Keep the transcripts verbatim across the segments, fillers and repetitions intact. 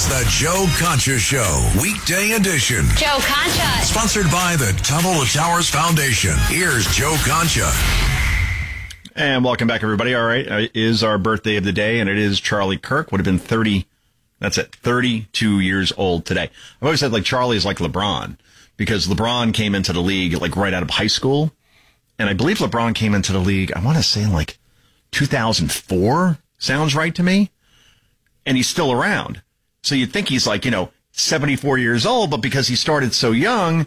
the Joe Concha Show, weekday edition. Joe Concha. Sponsored by the Tunnel to Towers Foundation. Here's Joe Concha. And welcome back, everybody. All right, it is our birthday of the day, and it is Charlie Kirk. Would have been thirty, that's it, thirty-two years old today. I've always said, like, Charlie is like LeBron, because LeBron came into the league, like, right out of high school. And I believe LeBron came into the league, I want to say, like, two thousand four. Sounds right to me. And he's still around. So you'd think he's, like, you know, seventy-four years old, but because he started so young,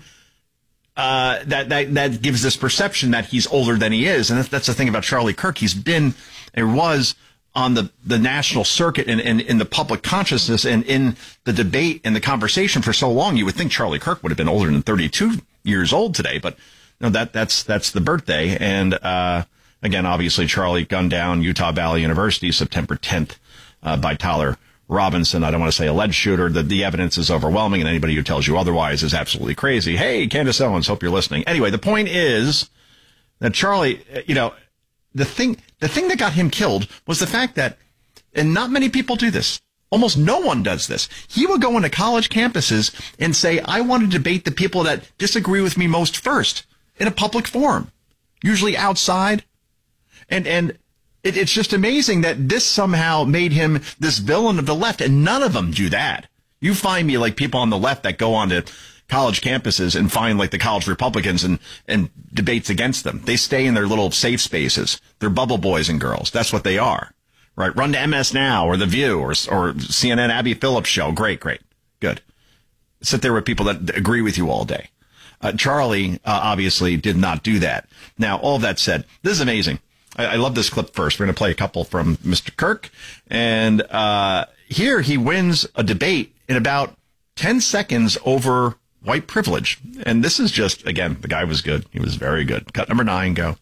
uh, that, that, that gives this perception that he's older than he is. And that's, that's the thing about Charlie Kirk. He's been, or was on the, the national circuit and, and in the public consciousness and in the debate and the conversation for so long. You would think Charlie Kirk would have been older than thirty-two years old today, but no, that, that's, that's the birthday. And, uh, again, obviously Charlie gunned down Utah Valley University September tenth, uh, by Tyler Robinson. I don't want to say alleged shooter. The, the evidence is overwhelming, and anybody who tells you otherwise is absolutely crazy. Hey, Candace Owens, hope you're listening. Anyway, the point is that Charlie, you know, the thing, the thing that got him killed was the fact that, and not many people do this, almost no one does this. He would go into college campuses and say, I want to debate the people that disagree with me most first in a public forum, usually outside. And, and, It, it's just amazing that this somehow made him this villain of the left, and none of them do that. You find me like people on the left that go onto college campuses and find like the college Republicans and, and debates against them. They stay in their little safe spaces. They're bubble boys and girls. That's what they are, right? Run to M S Now or The View or, or C N N Abby Phillips show. Great, great, good. Sit there with people that agree with you all day. Uh, Charlie uh, obviously did not do that. Now, all that said, this is amazing. I love this clip first. We're going to play a couple from Mister Kirk. And uh here he wins a debate in about ten seconds over white privilege. And this is just, again, the guy was good. He was very good. Cut number nine, go.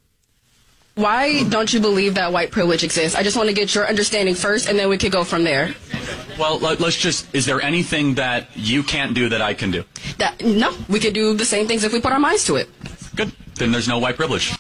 Why don't you believe that white privilege exists? I just want to get your understanding first, and then we could go from there. Well, let's just, is there anything that you can't do that I can do? That, no, we could do the same things if we put our minds to it. Good. Then there's no white privilege.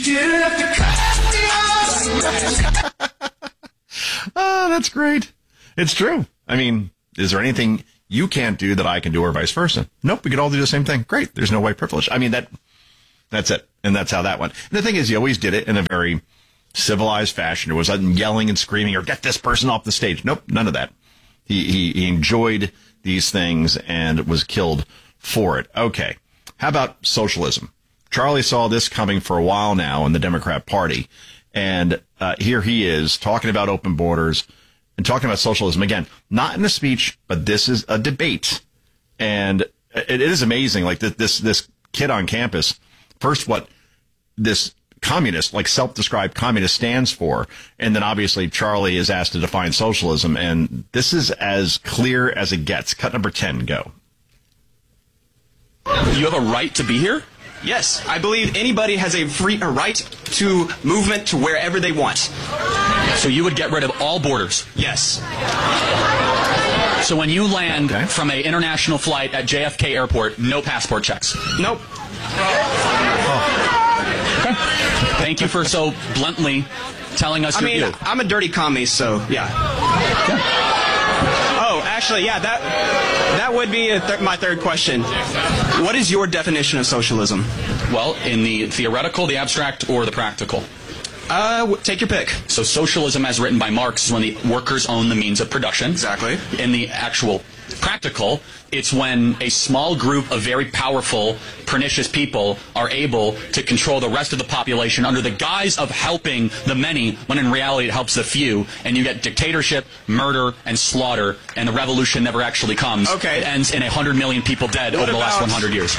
Oh, that's great. It's true. I mean, is there anything you can't do that I can do or vice versa? Nope, we could all do the same thing. Great. There's no white privilege. I mean, that that's it. And that's how that went. And the thing is, he always did it in a very civilized fashion. It wasn't yelling and screaming or get this person off the stage. Nope, none of that. He, he, he enjoyed these things and was killed for it. Okay. How about socialism? Charlie saw this coming for a while now in the Democrat Party. And uh, here he is talking about open borders and talking about socialism. Again, not in a speech, but this is a debate. And it, it is amazing. Like this, this, this kid on campus, first what this communist, like self-described communist stands for. And then obviously Charlie is asked to define socialism. And this is as clear as it gets. Cut number ten, go. You have a right to be here? Yes, I believe anybody has a free a right to movement to wherever they want. So you would get rid of all borders? Yes. So when you land okay. from an international flight at J F K Airport, no passport checks? Nope. Oh. Okay. Thank you for so bluntly telling us I your mean, view. I'm a dirty commie, so yeah. yeah. Oh, actually, yeah, that that would be a th- my third question. What is your definition of socialism? Well, in the theoretical, the abstract, or the practical? Uh, w- take your pick. So socialism, as written by Marx, is when the workers own the means of production. Exactly. In the actual practical, it's when a small group of very powerful, pernicious people are able to control the rest of the population under the guise of helping the many, when in reality it helps the few, and you get dictatorship, murder, and slaughter, and the revolution never actually comes. Okay. It ends in a hundred million people dead What over the last about- one hundred years.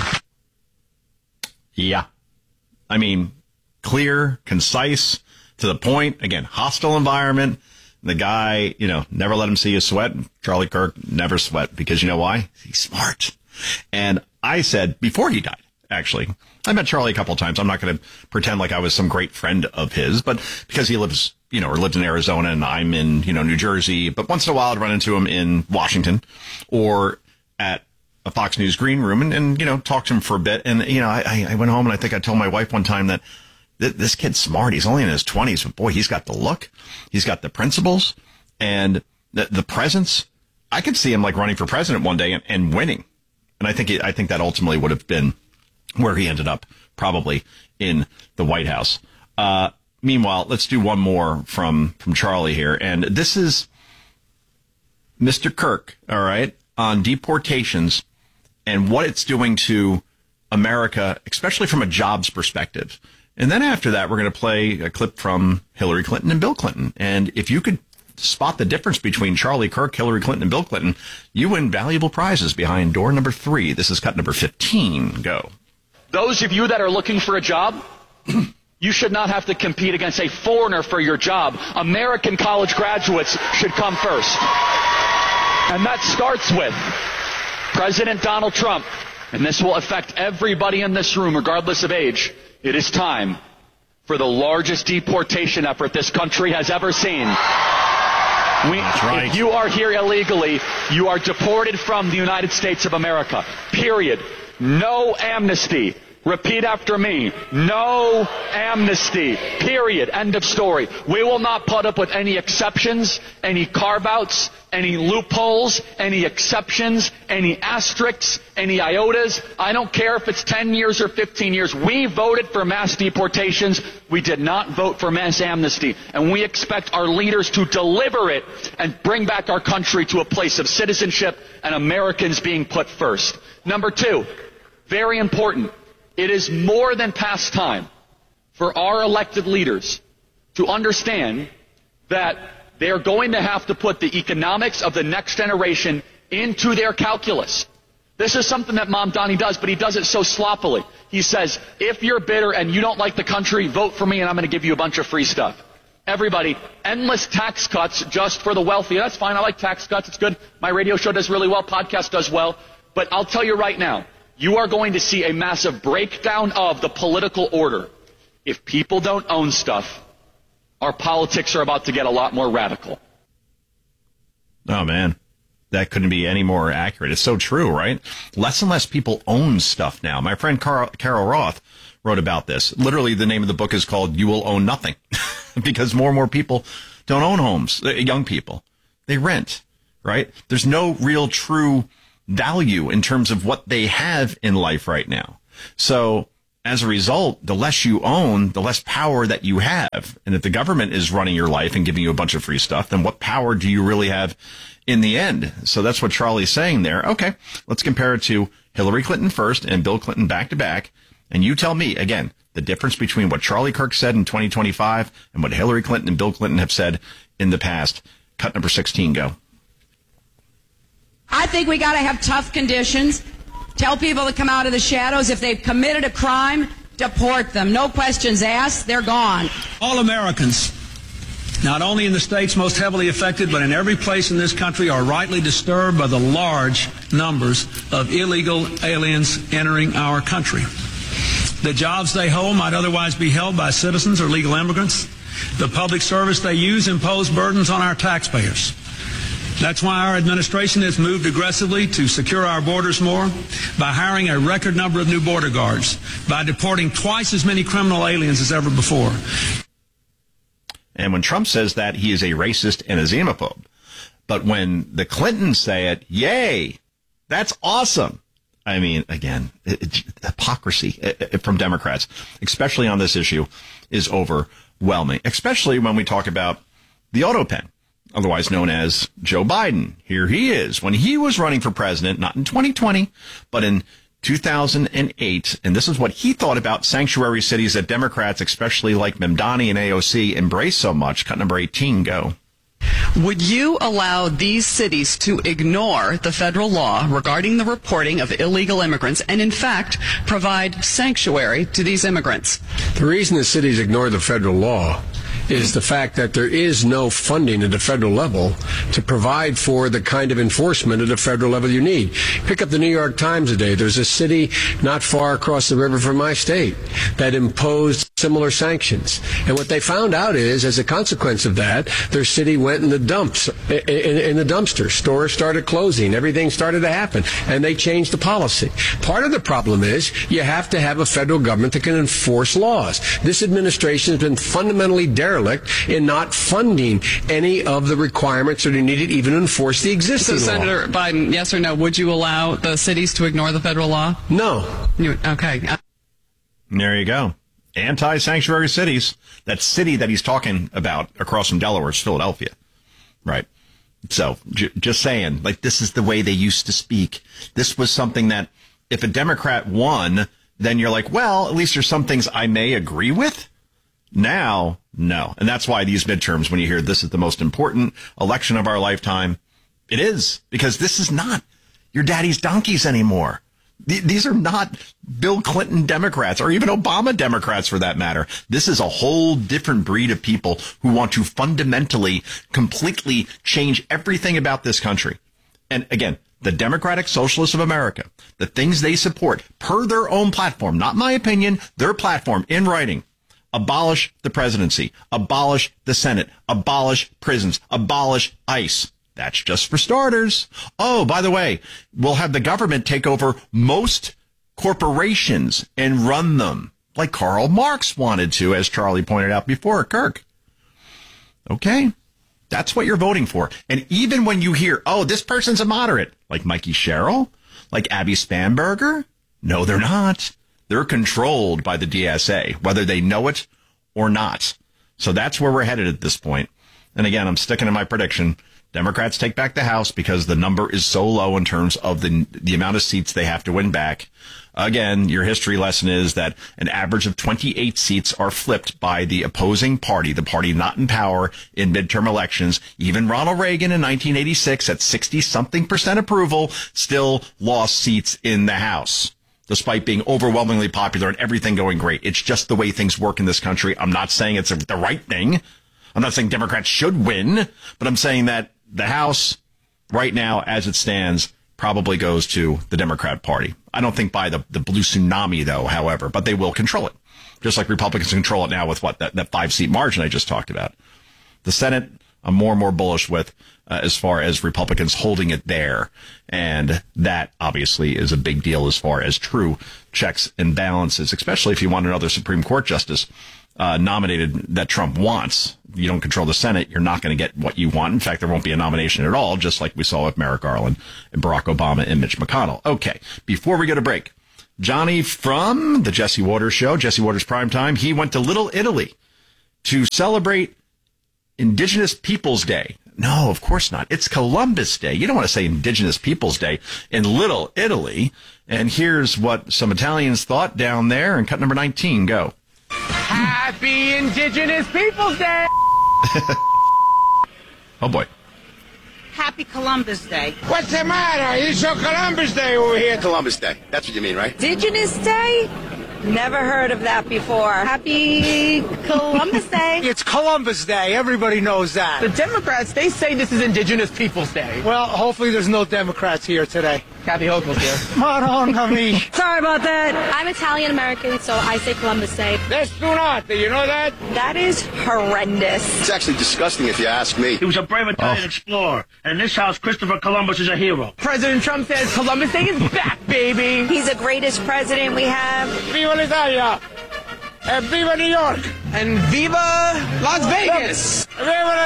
Yeah. I mean, clear, concise, to the point. Again, hostile environment. The guy, you know, never let him see you sweat. Charlie Kirk never sweat because you know why? He's smart. And I said before he died, actually, I met Charlie a couple of times. I'm not going to pretend like I was some great friend of his, but because he lives, you know, or lived in Arizona and I'm in, you know, New Jersey. But once in a while I'd run into him in Washington or at a Fox News green room and, and you know, talk to him for a bit. And, you know, I, I went home and I think I told my wife one time that this kid's smart. He's only in his twenties, but boy, he's got the look. He's got the principles and the, the presence. I could see him like running for president one day and, and winning. And I think it, I think that ultimately would have been where he ended up, probably in the White House. Uh, meanwhile, let's do one more from, from Charlie here. And this is Mister Kirk, all right, on deportations and what it's doing to America, especially from a jobs perspective. And then after that, we're going to play a clip from Hillary Clinton and Bill Clinton. And if you could spot the difference between Charlie Kirk, Hillary Clinton, and Bill Clinton, you win valuable prizes behind door number three. This is cut number fifteen. Go. Those of you that are looking for a job, you should not have to compete against a foreigner for your job. American college graduates should come first. And that starts with President Donald Trump. And this will affect everybody in this room, regardless of age. It is time for the largest deportation effort this country has ever seen. We, That's right. If you are here illegally, you are deported from the United States of America. Period. No amnesty. Repeat after me. No amnesty. Period. End of story. We will not put up with any exceptions, any carve-outs, any loopholes, any exceptions, any asterisks, any iotas. I don't care if it's ten years or fifteen years. We voted for mass deportations. We did not vote for mass amnesty. And we expect our leaders to deliver it and bring back our country to a place of citizenship and Americans being put first. Number two, very important. It is more than past time for our elected leaders to understand that they are going to have to put the economics of the next generation into their calculus. This is something that Mom Donnie does, but he does it so sloppily. He says, if you're bitter and you don't like the country, vote for me and I'm going to give you a bunch of free stuff. Everybody, endless tax cuts just for the wealthy. That's fine. I like tax cuts. It's good. My radio show does really well. Podcast does well. But I'll tell you right now, you are going to see a massive breakdown of the political order. If people don't own stuff, our politics are about to get a lot more radical. Oh, man. That couldn't be any more accurate. It's so true, right? Less and less people own stuff now. My friend Carol, Carol Roth wrote about this. Literally, the name of the book is called You Will Own Nothing because more and more people don't own homes. Young people. They rent, right? There's no real true value in terms of what they have in life right now. So as a result, the less you own, the less power that you have. And if the government is running your life and giving you a bunch of free stuff, then what power do you really have in the end? So that's what Charlie's saying there. Okay, let's compare it to Hillary Clinton first and Bill Clinton back to back. And you tell me, again, the difference between what Charlie Kirk said in twenty twenty-five and what Hillary Clinton and Bill Clinton have said in the past. Cut number sixteen, go. I think we got to have tough conditions. Tell people to come out of the shadows. If they've committed a crime, deport them. No questions asked. They're gone. All Americans, not only in the states most heavily affected, but in every place in this country, are rightly disturbed by the large numbers of illegal aliens entering our country. The jobs they hold might otherwise be held by citizens or legal immigrants. The public service they use impose burdens on our taxpayers. That's why our administration has moved aggressively to secure our borders more by hiring a record number of new border guards, by deporting twice as many criminal aliens as ever before. And when Trump says that, he is a racist and a xenophobe. But when the Clintons say it, yay, that's awesome. I mean, again, it, it, hypocrisy from Democrats, especially on this issue, is overwhelming, especially when we talk about the Autopen, otherwise known as Joe Biden. Here he is. When he was running for president, not in twenty twenty, but in two thousand eight, and this is what he thought about sanctuary cities that Democrats, especially like Mamdani and A O C, embrace so much. Cut number eighteen, go. Would you allow these cities to ignore the federal law regarding the reporting of illegal immigrants and, in fact, provide sanctuary to these immigrants? The reason the cities ignore the federal law is the fact that there is no funding at the federal level to provide for the kind of enforcement at the federal level you need. Pick up the New York Times today. There's a city not far across the river from my state that imposed similar sanctions. And what they found out is, as a consequence of that, their city went in the dumps, in, in, in the dumpster. Stores started closing. Everything started to happen. And they changed the policy. Part of the problem is you have to have a federal government that can enforce laws. This administration has been fundamentally derelict in not funding any of the requirements that are needed even to enforce the existing So, law. Senator Biden, yes or no, would you allow the cities to ignore the federal law? No. You, okay. There you go. Anti-sanctuary cities. That city that he's talking about across from Delaware is Philadelphia. Right. So j- just saying, like, this is the way they used to speak. This was something that if a Democrat won, then you're like, well, at least there's some things I may agree with. Now, no. And that's why these midterms, when you hear this is the most important election of our lifetime, it is, because this is not your daddy's donkeys anymore. These are not Bill Clinton Democrats or even Obama Democrats, for that matter. This is a whole different breed of people who want to fundamentally, completely change everything about this country. And again, the Democratic Socialists of America, the things they support per their own platform, not my opinion, their platform in writing: abolish the presidency, abolish the Senate, abolish prisons, abolish ICE. That's just for starters. Oh, by the way, we'll have the government take over most corporations and run them like Karl Marx wanted to, as Charlie pointed out before, Kirk. Okay, that's what you're voting for. And even when you hear, oh, this person's a moderate, like Mikey Sherrill, like Abby Spanberger, no, they're not. They're controlled by the D S A, whether they know it or not. So that's where we're headed at this point. And again, I'm sticking to my prediction. Democrats take back the House because the number is so low in terms of the the amount of seats they have to win back. Again, your history lesson is that an average of twenty-eight seats are flipped by the opposing party, the party not in power in midterm elections. Even Ronald Reagan in nineteen eighty-six at sixty-something percent approval still lost seats in the House, despite being overwhelmingly popular and everything going great. It's just the way things work in this country. I'm not saying it's the right thing. I'm not saying Democrats should win, but I'm saying that the House, right now, as it stands, probably goes to the Democrat Party. I don't think by the, the blue tsunami, though, however, but they will control it. Just like Republicans control it now with what, that, that five-seat margin I just talked about. The Senate, I'm more and more bullish with uh, as far as Republicans holding it there. And that, obviously, is a big deal as far as true checks and balances, especially if you want another Supreme Court justice uh, nominated that Trump wants. You don't control the Senate, you're not going to get what you want. In fact, there won't be a nomination at all, just like we saw with Merrick Garland and Barack Obama and Mitch McConnell. Okay, before we go to break, Johnny from the Jesse Waters Show, Jesse Waters Primetime, he went to Little Italy to celebrate Indigenous Peoples Day. No, of course not. It's Columbus Day. You don't want to say Indigenous Peoples Day in Little Italy. And here's what some Italians thought down there in cut number nineteen. Go. Happy Indigenous Peoples Day! Oh, boy. Happy Columbus Day. What's the matter? It's your Columbus Day over here. Columbus Day. That's what you mean, right? Indigenous Day? Never heard of that before. Happy Columbus Day. It's Columbus Day. Everybody knows that. The Democrats, they say this is Indigenous Peoples Day. Well, hopefully there's no Democrats here today. Kathy Hochul's here. Madonna mia. Sorry about that. I'm Italian-American, so I say Columbus Day. That's not. You know that? That is horrendous. It's actually disgusting if you ask me. He was a brave Italian oh. explorer. And in this house, Christopher Columbus is a hero. President Trump says Columbus Day is back, baby. He's the greatest president we have. Viva l'Italia. And Viva New York. And Viva Las Vegas. Viva Las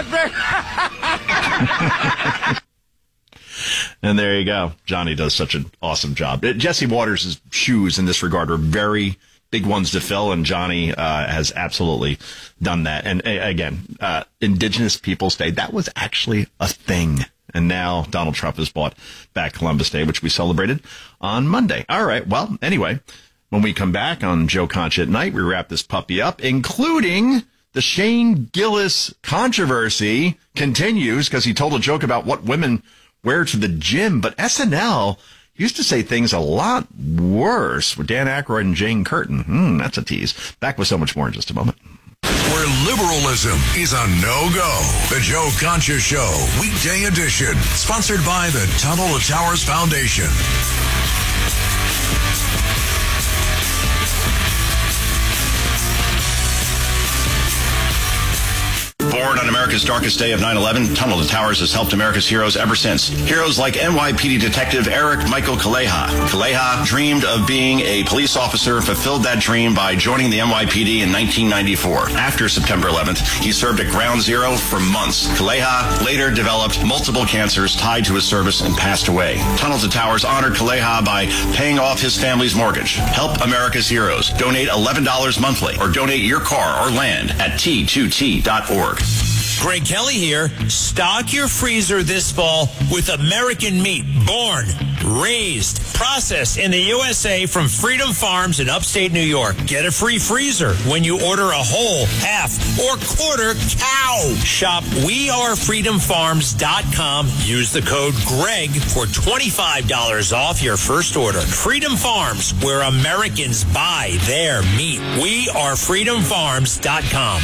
Vegas. And there you go. Johnny does such an awesome job. Jesse Waters' shoes in this regard are very big ones to fill, and Johnny uh, has absolutely done that. And uh, again, uh, Indigenous Peoples Day, that was actually a thing. And now Donald Trump has bought back Columbus Day, which we celebrated on Monday. All right. Well, anyway, when we come back on Joe Concha at Night, we wrap this puppy up, including the Shane Gillis controversy continues because he told a joke about what women wear to the gym. But S N L used to say things a lot worse with Dan Aykroyd and Jane Curtin. Hmm, that's a tease. Back with so much more in just a moment. Where liberalism is a no-go. The Joe Concha Show, weekday edition. Sponsored by the Tunnel to Towers Foundation. Born on America's darkest day of nine eleven, Tunnel to Towers has helped America's heroes ever since. Heroes like N Y P D Detective Eric Michael Kaleha. Kaleha dreamed of being a police officer, fulfilled that dream by joining the N Y P D in nineteen ninety-four. After September eleventh, he served at Ground Zero for months. Kaleha later developed multiple cancers tied to his service and passed away. Tunnel to Towers honored Kaleha by paying off his family's mortgage. Help America's heroes. Donate eleven dollars monthly or donate your car or land at T two T dot org. Greg Kelly here. Stock your freezer this fall with American meat, born, raised, processed in the U S A from Freedom Farms in upstate New York. Get a free freezer when you order a whole, half, or quarter cow. Shop we are freedom farms dot com. Use the code GREG for twenty-five dollars off your first order. Freedom Farms, where Americans buy their meat. we are freedom farms dot com.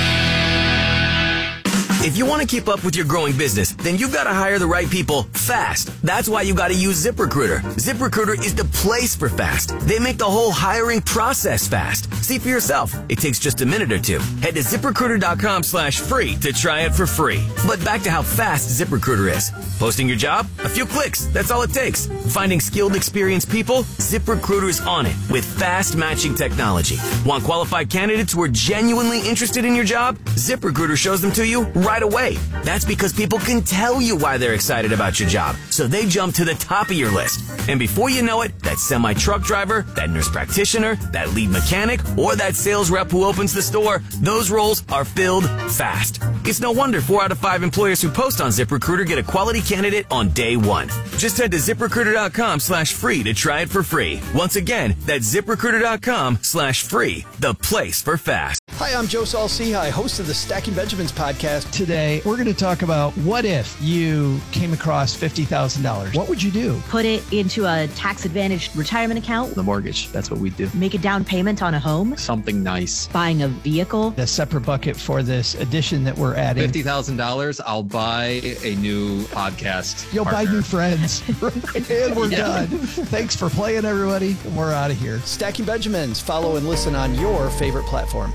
If you want to keep up with your growing business, then you've got to hire the right people fast. That's why you got to use ZipRecruiter. ZipRecruiter is the place for fast. They make the whole hiring process fast. See for yourself. It takes just a minute or two. Head to ZipRecruiter.com slash free to try it for free. But back to how fast ZipRecruiter is. Posting your job? A few clicks. That's all it takes. Finding skilled, experienced people? ZipRecruiter's on it with fast matching technology. Want qualified candidates who are genuinely interested in your job? ZipRecruiter shows them to you right away. That's because people can tell you why they're excited about your job, so they jump to the top of your list. And before you know it, that semi-truck driver, that nurse practitioner, that lead mechanic, or that sales rep who opens the store, those roles are filled fast. It's no wonder four out of five employers who post on ZipRecruiter get a quality candidate on day one. Just head to ZipRecruiter.com slash free to try it for free. Once again, that's ZipRecruiter.com slash free, the place for fast. Hi, I'm Joe Saul-Sehy, host of the Stacking Benjamins podcast. Today, we're going to talk about what if you came across fifty thousand dollars. What would you do? Put it into a tax-advantaged retirement account. The mortgage. That's what we do. Make a down payment on a home. Something nice. Buying a vehicle. A separate bucket for this addition that we're adding. fifty thousand dollars, I'll buy a new podcast You'll partner. Buy new friends. And we're yeah. done. Thanks for playing, everybody. We're out of here. Stacking Benjamins. Follow and listen on your favorite platform.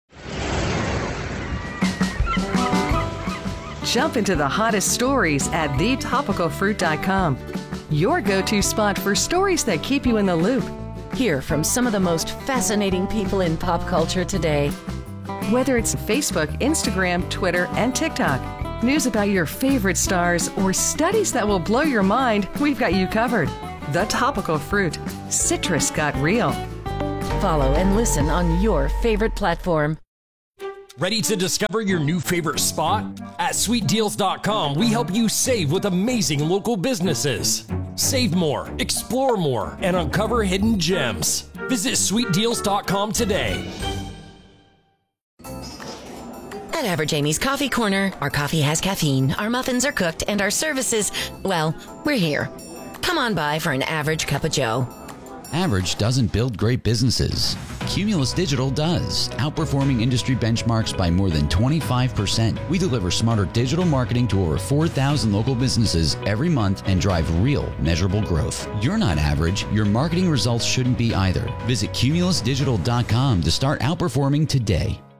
Jump into the hottest stories at the topical fruit dot com. Your go-to spot for stories that keep you in the loop. Hear from some of the most fascinating people in pop culture today. Whether it's Facebook, Instagram, Twitter, and TikTok, news about your favorite stars, or studies that will blow your mind, we've got you covered. The Topical Fruit. Citrus got real. Follow and listen on your favorite platform. Ready to discover your new favorite spot? At sweet deals dot com, we help you save with amazing local businesses. Save more, explore more, and uncover hidden gems. Visit sweet deals dot com today. At Average Amy's Coffee Corner, our coffee has caffeine, our muffins are cooked, and our services, well, we're here. Come on by for an average cup of joe. Average doesn't build great businesses. Cumulus Digital does, outperforming industry benchmarks by more than twenty-five percent. We deliver smarter digital marketing to over four thousand local businesses every month and drive real, measurable growth. You're not average. Your marketing results shouldn't be either. Visit Cumulus Digital dot com to start outperforming today.